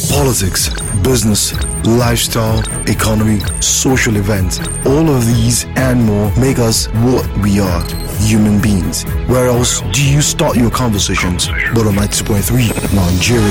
Politics, business, lifestyle, economy, social events, all of these and more make us what we are, human beings. Where else do you start your conversations but on 92.3 Nigeria?